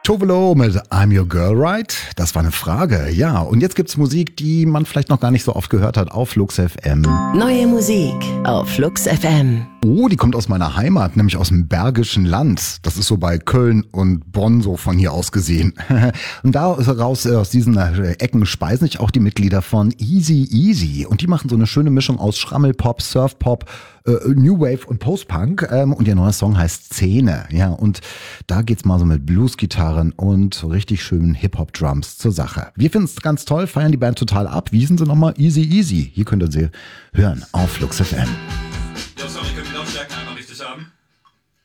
Tovolo mit I'm Your Girl, Right? Das war eine Frage, ja. Und jetzt gibt's Musik, die man vielleicht noch gar nicht so oft gehört hat auf Flux FM. Neue Musik auf Flux FM. Oh, die kommt aus meiner Heimat, nämlich aus dem Bergischen Land. Das ist so bei Köln und Bonn so von hier aus gesehen. Und daraus aus diesen Ecken speisen sich auch die Mitglieder von Easy Easy. Und die machen so eine schöne Mischung aus Schrammelpop, Surfpop, New Wave und Postpunk. Und ihr neuer Song heißt Szene. Ja, und da geht's mal so mit Bluesgitarren und so richtig schönen Hip-Hop-Drums zur Sache. Wir finden es ganz toll, feiern die Band total ab. Wie hießen sie nochmal? Easy Easy. Hier könnt ihr sie hören auf Flux FM.